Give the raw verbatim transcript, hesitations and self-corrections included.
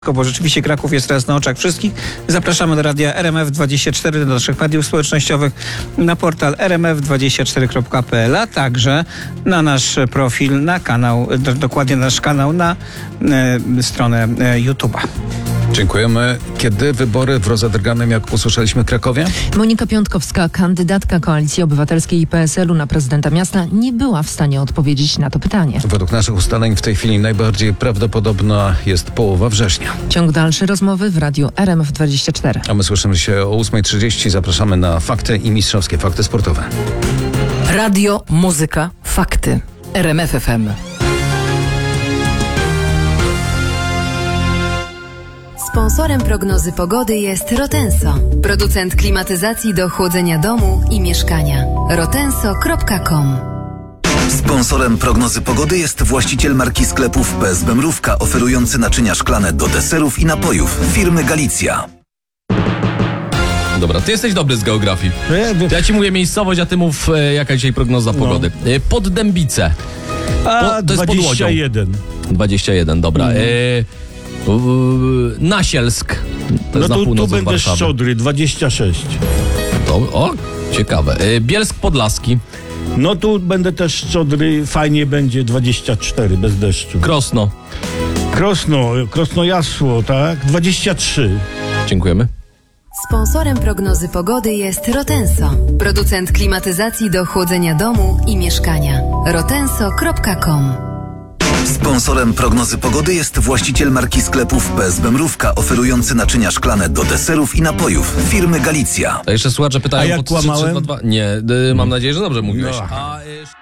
Bo rzeczywiście Kraków jest teraz na oczach wszystkich. Zapraszamy do radia R M F dwadzieścia cztery, do naszych mediów społecznościowych, na portal r m f dwadzieścia cztery kropka p l, a także na nasz profil, na kanał, do, dokładnie nasz kanał na e, stronę e, YouTube'a. Dziękujemy. Kiedy wybory w rozedrganym, jak usłyszeliśmy, Krakowie? Monika Piątkowska, kandydatka Koalicji Obywatelskiej i P S L u na prezydenta miasta, nie była w stanie odpowiedzieć na to pytanie. Według naszych ustaleń w tej chwili najbardziej prawdopodobna jest połowa września. Ciąg dalszy rozmowy w radiu R M F dwadzieścia cztery. A my słyszymy się o ósma trzydzieści. Zapraszamy na fakty i mistrzowskie fakty sportowe. Radio, muzyka, fakty. R M F F M. Sponsorem prognozy pogody jest Rotenso, producent klimatyzacji do chłodzenia domu i mieszkania. rotenso kropka com. Sponsorem prognozy pogody jest właściciel marki sklepów P S B Mrówka, oferujący naczynia szklane do deserów i napojów, firmy Galicja. Dobra, ty jesteś dobry z geografii. To ja ci mówię miejscowość, a ty mów, e, jaka dzisiaj prognoza pogody. E, Poddębice. A, Po, to jest pod Łodzią. dwadzieścia jeden. dwadzieścia jeden, dobra. E, u, u, Nasielsk. To No jest na tu, północ tu od będę Warszawy. Szczodry, dwadzieścia sześć. To, o, ciekawe. E, Bielsk Podlaski. No tu będę też Szczodry, fajnie będzie, dwadzieścia cztery, bez deszczu. Krosno. Krosno, Krosno-Jasło, tak? dwadzieścia trzy. Dziękujemy. Sponsorem prognozy pogody jest Rotenso, producent klimatyzacji do chłodzenia domu i mieszkania. rotenso kropka com. Sponsorem prognozy pogody jest właściciel marki sklepów P S B Mrówka, oferujący naczynia szklane do deserów i napojów, firmy Galicja. A jeszcze słuchacze pytają... A jak po trzy, trzy, kłamałem? dwa, dwa. Nie, y, mam nadzieję, że dobrze mówiłeś. No. A, y,